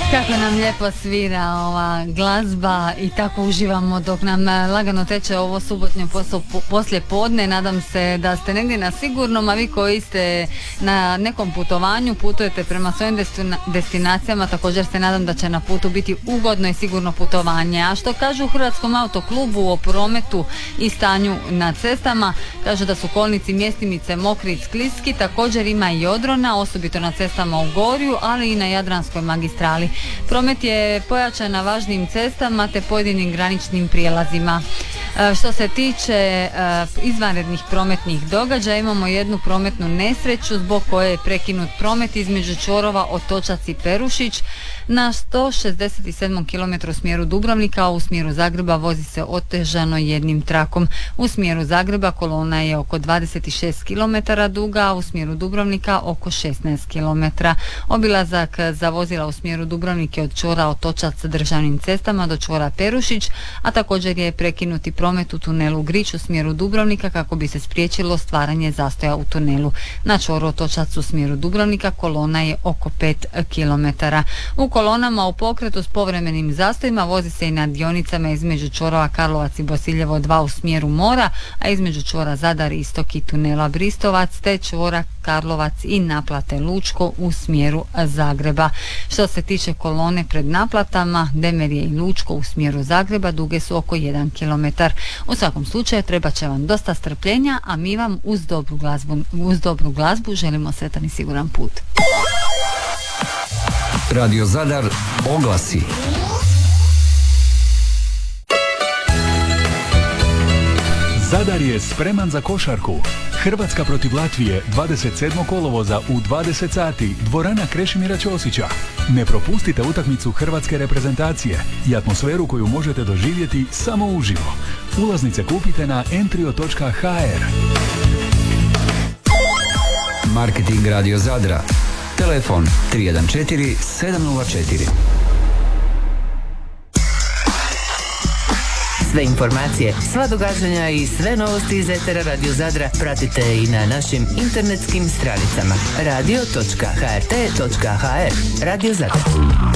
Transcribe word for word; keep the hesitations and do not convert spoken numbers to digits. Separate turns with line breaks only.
Kako nam lijepo svira ova glazba i tako uživamo dok nam lagano teče ovo subotnje poslije podne. Nadam se da ste negdje na sigurnom, a vi koji ste na nekom putovanju, putujete prema svojim destinacijama, također se nadam da će na putu biti ugodno i sigurno putovanje. A što kažu u Hrvatskom autoklubu o prometu i stanju na cestama? Kažu da su kolnici mjestimice mokri i skliski, također ima i odrona, osobito na cestama u Gorju, ali i na Jadranskoj magistrali. Promet je pojačan na važnim cestama te pojedinim graničnim prijelazima. E, što se tiče e, izvanrednih prometnih događaja, imamo jednu prometnu nesreću zbog koje je prekinut promet između čvorova Otočac i Perušić na sto šezdeset sedam kilometara u smjeru Dubrovnika, a u smjeru Zagreba vozi se otežano jednim trakom. U smjeru Zagreba kolona je oko dvadeset šest kilometara duga, a u smjeru Dubrovnika oko šesnaest kilometara. Obilazak za vozila u smjeru Dubrovnika od čvora Otočac državnim cestama do čvora Perušić, a također je prekinuti promet u tunelu Grič u smjeru Dubrovnika kako bi se spriječilo stvaranje zastoja u tunelu. Na čvoru Otočac u smjeru Dubrovnika kolona je oko pet kilometara. U kolonama u pokretu s povremenim zastojima vozi se i na dionicama između čvorova Karlovac i Bosiljevo dva u smjeru mora, a između čvora Zadar Istok i tunela Bristovac te čvora Karlovac i naplate Lučko u smjeru Zagreba. Što se tiče kolone pred naplatama, Demerije i Lučko u smjeru Zagreba duge su oko jedan kilometar. U svakom slučaju treba će vam dosta strpljenja, a mi vam uz dobru glazbu, uz dobru glazbu želimo sretan i siguran put.
Radio Zadar oglasi.
Zadar je spreman za košarku. Hrvatska protiv Latvije dvadeset sedmog kolovoza u dvadeset sati, dvorana Krešimira Ćosića. Ne propustite utakmicu hrvatske reprezentacije i atmosferu koju možete doživjeti samo uživo. Ulaznice kupite na entrio točka ha er.
Marketing Radio Zadra. Telefon tri jedan četiri sedam nula četiri.
Sve informacije, sva događanja i sve novosti iz etera Radio Zadra pratite i na našim internetskim stranicama radio točka ha er te točka ha er. Radio Zadar.